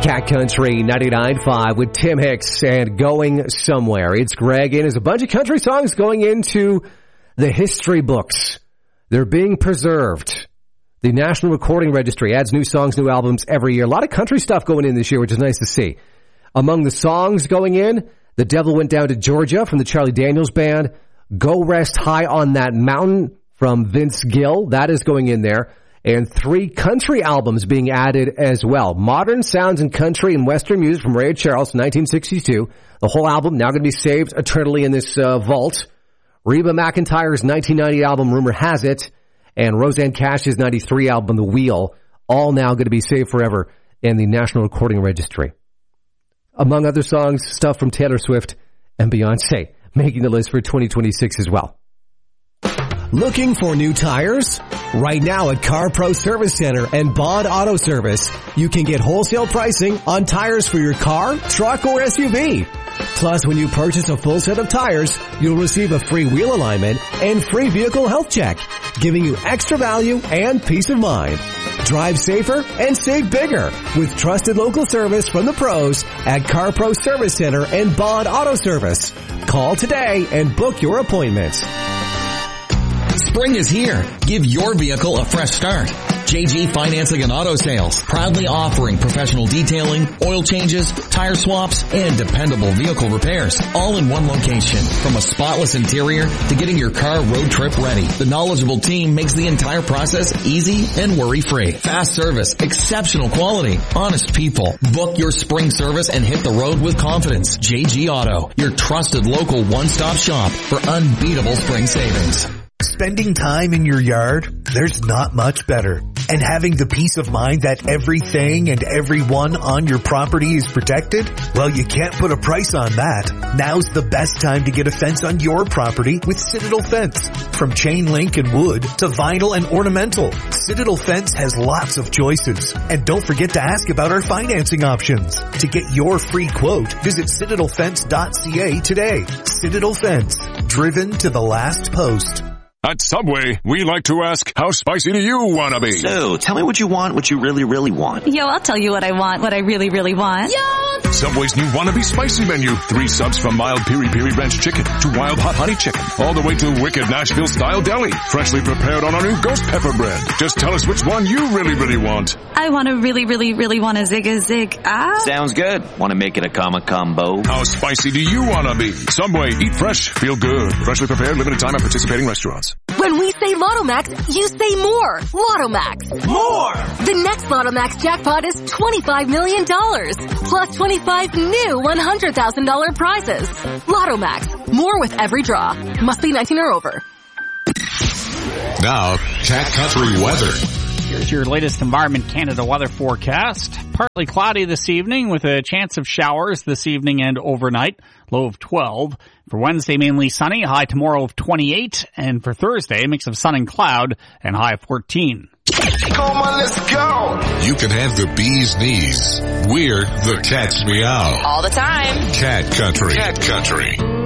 Cat Country 99.5 with Tim Hicks and Going Somewhere. It's Greg, and there's a bunch of country songs going into the history books. They're being preserved. The National Recording Registry adds new songs, new albums every year. A lot of country stuff going in this year, which is nice to see. Among the songs going in, The Devil Went Down to Georgia from the Charlie Daniels Band. Go Rest High on That Mountain from Vince Gill. That is going in there. And 3 country albums being added as well. Modern Sounds in Country and Western Music from Ray Charles, 1962. The whole album now going to be saved eternally in this vault. Reba McEntire's 1990 album, Rumor Has It, and Roseanne Cash's 93 album, The Wheel, all now going to be saved forever in the National Recording Registry. Among other songs, stuff from Taylor Swift and Beyonce making the list for 2026 as well. Looking for new tires? Right now at Car Pro Service Center and Bond Auto Service, you can get wholesale pricing on tires for your car, truck, or SUV. Plus, when you purchase a full set of tires, you'll receive a free wheel alignment and free vehicle health check, giving you extra value and peace of mind. Drive safer and save bigger with trusted local service from the pros at Car Pro Service Center and Bond Auto Service. Call today and book your appointment. Spring is here. Give your vehicle a fresh start. JG Financing and Auto Sales, proudly offering professional detailing, oil changes, tire swaps, and dependable vehicle repairs, all in one location. From a spotless interior to getting your car road trip ready, the knowledgeable team makes the entire process easy and worry-free. Fast service, exceptional quality, honest people. Book your spring service and hit the road with confidence. JG Auto, your trusted local one-stop shop for unbeatable spring savings. Spending time in your yard, there's not much better. And having the peace of mind that everything and everyone on your property is protected? Well, you can't put a price on that. Now's the best time to get a fence on your property with Citadel Fence. From chain link and wood to vinyl and ornamental, Citadel Fence has lots of choices. And don't forget to ask about our financing options. To get your free quote, visit citadelfence.ca today. Citadel Fence, driven to the last post. At Subway, we like to ask, how spicy do you want to be? So, tell me what you want, what you really, really want. Yo, I'll tell you what I want, what I really, really want. Yo! Subway's new Wannabe Spicy menu. 3 subs from mild piri-piri ranch chicken to wild hot honey chicken. All the way to wicked Nashville-style deli. Freshly prepared on our new ghost pepper bread. Just tell us which one you really, really want. I want to really, really, really want a zig. Ah. Sounds good. Want to make it a combo? How spicy do you want to be? Subway, eat fresh, feel good. Freshly prepared, limited time at participating restaurants. When we say Lotto Max, you say more. Lotto Max. More! The next Lotto Max jackpot is $25 million. Plus 25 new $100,000 prizes. Lotto Max. More with every draw. Must be 19 or over. Now, Cat Country weather. Here's your latest Environment Canada weather forecast. Partly cloudy this evening with a chance of showers this evening and overnight. Low of 12. For Wednesday, mainly sunny, high tomorrow of 28. And for Thursday, a mix of sun and cloud and high of 14. Come on, let's go. You can have the bee's knees. We're the Cat's Meow. All the time. Cat Country. Cat Country.